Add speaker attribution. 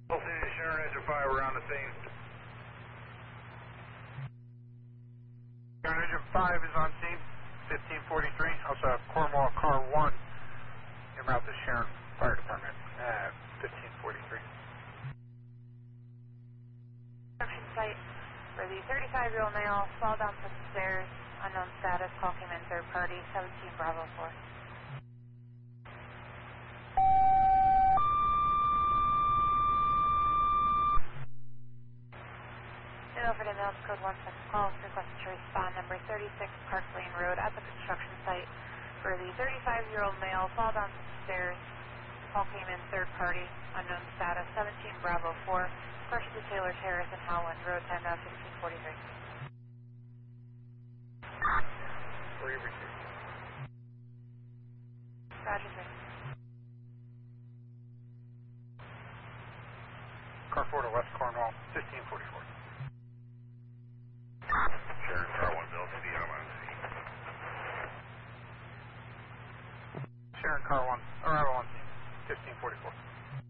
Speaker 1: City Sharon Engine 5, we're on the scene.
Speaker 2: Sharon Engine 5 is on scene, 1543. Also have Cornwall Car 1, en route to Sharon Fire Department at 1543.
Speaker 3: Construction site for the 35-year-old male, fall down some stairs, unknown status, call came in third party, 17 Bravo 4. For the Mills Code 1 second call, request to respond number 36 Park Lane Road at the construction site for the 35-year-old male, fall down some stairs, call came in third party, unknown status, 17 Bravo 4, question to Taylor Terrace and Howland Road, time now 1543.
Speaker 2: Where you received?
Speaker 3: Roger, sir.
Speaker 2: Car 4 to West Cornwall, 1544.
Speaker 1: Sharon Car 1, Bill City, I'm on scene.
Speaker 2: Sharon Car 1, arrival on scene, 1544.